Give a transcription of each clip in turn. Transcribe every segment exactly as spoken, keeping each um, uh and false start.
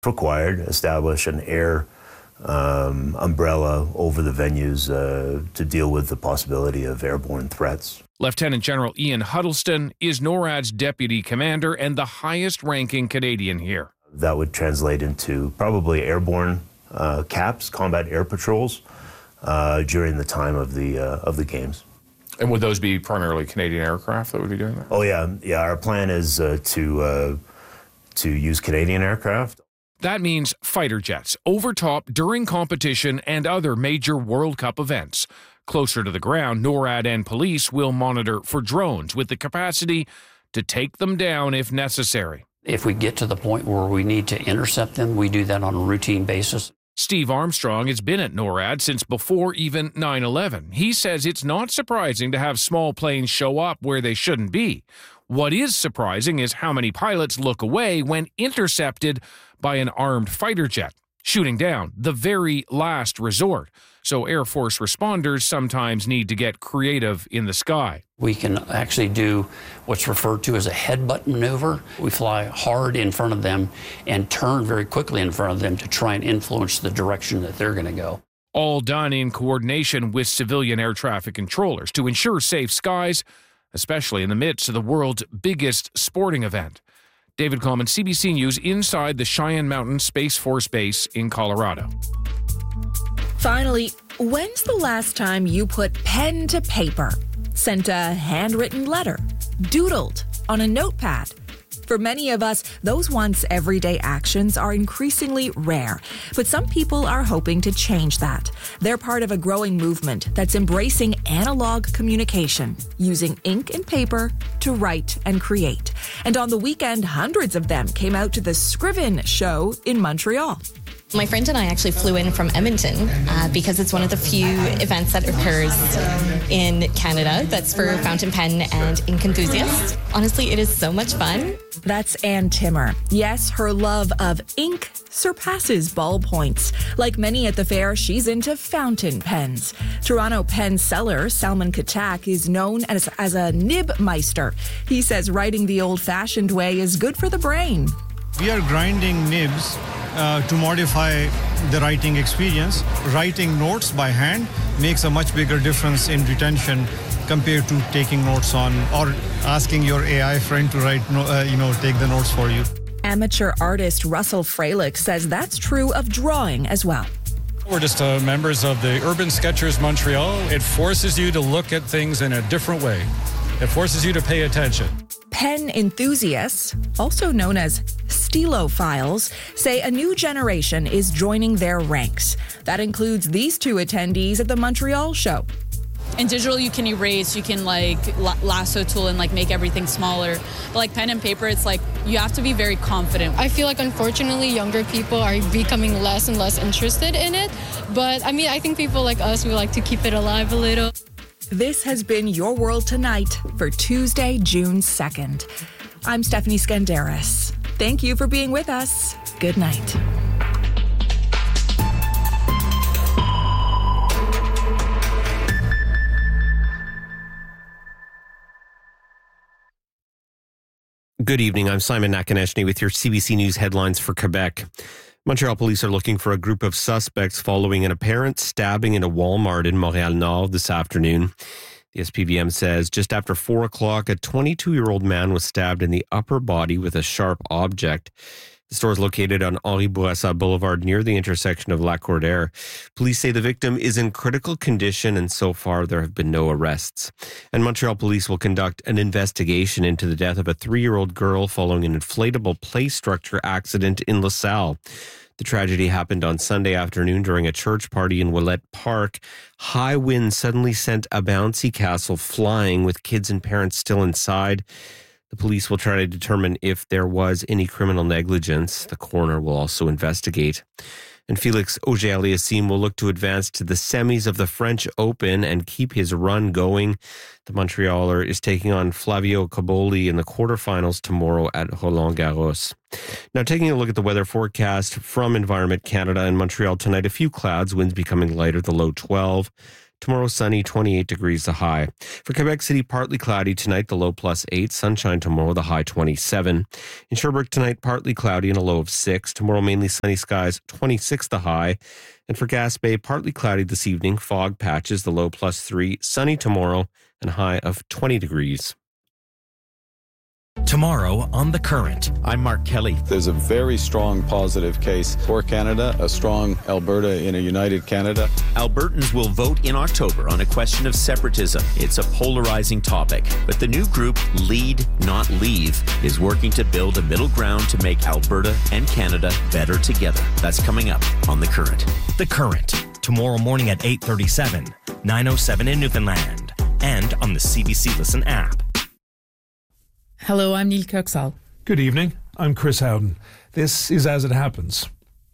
Required, establish an air um, umbrella over the venues uh, to deal with the possibility of airborne threats. Lieutenant General Ian Huddleston is NORAD's deputy commander and the highest-ranking Canadian here. That would translate into probably airborne uh, CAPs, combat air patrols, uh, during the time of the uh, of the games. And would those be primarily Canadian aircraft that would be doing that? Oh yeah, yeah. Our plan is uh, to uh, to use Canadian aircraft. That means fighter jets, overtop during competition and other major World Cup events. Closer to the ground, NORAD and police will monitor for drones with the capacity to take them down if necessary. If we get to the point where we need to intercept them, we do that on a routine basis. Steve Armstrong has been at NORAD since before even nine eleven. He says it's not surprising to have small planes show up where they shouldn't be. What is surprising is how many pilots look away when intercepted by an armed fighter jet, shooting down the very last resort. So Air Force responders sometimes need to get creative in the sky. We can actually do what's referred to as a headbutt maneuver. We fly hard in front of them and turn very quickly in front of them to try and influence the direction that they're going to go. All done in coordination with civilian air traffic controllers to ensure safe skies, especially in the midst of the world's biggest sporting event. David Coleman, C B C News, inside the Cheyenne Mountain Space Force Base in Colorado. Finally, when's the last time you put pen to paper, sent a handwritten letter, doodled on a notepad? For many of us, those once everyday actions are increasingly rare, but some people are hoping to change that. They're part of a growing movement that's embracing analog communication, using ink and paper to write and create. And on the weekend, hundreds of them came out to the Scriven show in Montreal. My friend and I actually flew in from Edmonton uh, because it's one of the few events that occurs in Canada that's for fountain pen and ink enthusiasts. Honestly, it is so much fun. That's Ann Timmer. Yes, her love of ink surpasses ballpoints. Like many at the fair, she's into fountain pens. Toronto pen seller Salman Katak is known as, as a nibmeister. He says writing the old-fashioned way is good for the brain. We are grinding nibs uh, to modify the writing experience. Writing notes by hand makes a much bigger difference in retention compared to taking notes on or asking your A I friend to write, uh, you know, take the notes for you. Amateur artist Russell Freilich says that's true of drawing as well. We're just uh, members of the Urban Sketchers Montreal. It forces you to look at things in a different way. It forces you to pay attention. Pen enthusiasts, also known as stilophiles, say a new generation is joining their ranks. That includes these two attendees at the Montreal show. In digital, you can erase, you can like lasso tool and like make everything smaller. But like pen and paper, it's like you have to be very confident. I feel like unfortunately younger people are becoming less and less interested in it. But I mean, I think people like us, we like to keep it alive a little. This has been Your World Tonight for Tuesday, June second. I'm Stephanie Skandaris. Thank you for being with us. Good night. Good evening. I'm Simon Nakaneshny with your C B C News headlines for Quebec. Montreal police are looking for a group of suspects following an apparent stabbing in a Walmart in Montreal-Nord this afternoon. The S P V M says just after four o'clock, a twenty-two-year-old man was stabbed in the upper body with a sharp object. The store is located on Henri Bourassa Boulevard near the intersection of La Cordaire. Police say the victim is in critical condition, and so far there have been no arrests. And Montreal police will conduct an investigation into the death of a three-year-old girl following an inflatable play structure accident in LaSalle. The tragedy happened on Sunday afternoon during a church party in Willette Park. High winds suddenly sent a bouncy castle flying with kids and parents still inside. The police will try to determine if there was any criminal negligence. The coroner will also investigate. And Felix Auger-Aliassime will look to advance to the semis of the French Open and keep his run going. The Montrealer is taking on Flavio Cobolli in the quarterfinals tomorrow at Roland Garros. Now, taking a look at the weather forecast from Environment Canada in Montreal tonight, a few clouds, winds becoming lighter, the low twelve. Tomorrow, sunny, twenty-eight degrees the high. For Quebec City, partly cloudy tonight, the low plus eight. Sunshine tomorrow, the high twenty-seven. In Sherbrooke tonight, partly cloudy and a low of six. Tomorrow, mainly sunny skies, twenty-six the high. And for Gaspé, partly cloudy this evening, fog patches, the low plus three. Sunny tomorrow and high of twenty degrees. Tomorrow on The Current, I'm Mark Kelly. There's a very strong positive case for Canada, a strong Alberta in a united Canada. Albertans will vote in October on a question of separatism. It's a polarizing topic, but the new group, Lead Not Leave, is working to build a middle ground to make Alberta and Canada better together. That's coming up on The Current. The Current, tomorrow morning at eight thirty-seven, nine oh seven in Newfoundland, and on the C B C Listen app. Hello, I'm Neil Kirksall. Good evening. I'm Chris Howden. This is As It Happens.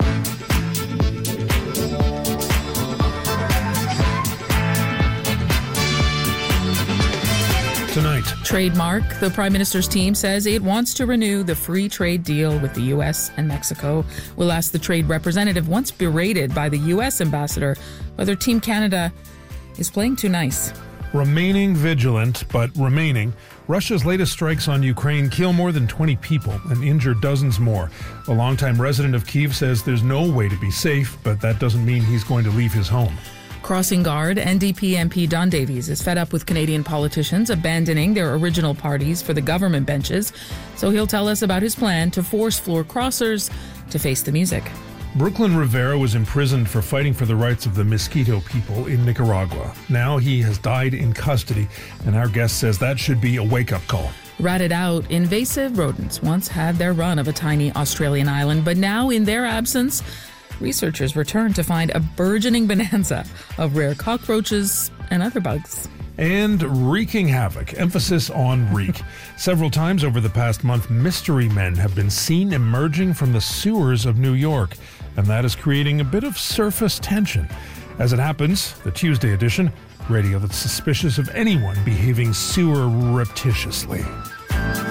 Tonight. Trademark. The Prime Minister's team says it wants to renew the free trade deal with the U S and Mexico. We'll ask the trade representative, once berated by the U S ambassador, whether Team Canada is playing too nice. Remaining vigilant, but remaining. Russia's latest strikes on Ukraine kill more than twenty people and injure dozens more. A longtime resident of Kyiv says there's no way to be safe, but that doesn't mean he's going to leave his home. Crossing guard, N D P M P Don Davies is fed up with Canadian politicians abandoning their original parties for the government benches, so he'll tell us about his plan to force floor crossers to face the music. Brooklyn Rivera was imprisoned for fighting for the rights of the Miskito people in Nicaragua. Now he has died in custody, and our guest says that should be a wake-up call. Ratted out, invasive rodents once had their run of a tiny Australian island, but now, in their absence, researchers return to find a burgeoning bonanza of rare cockroaches and other bugs. And wreaking havoc, emphasis on reek. Several times over the past month, mystery men have been seen emerging from the sewers of New York, and that is creating a bit of surface tension. As it happens, the Tuesday edition, radio that's suspicious of anyone behaving sewer-reptitiously.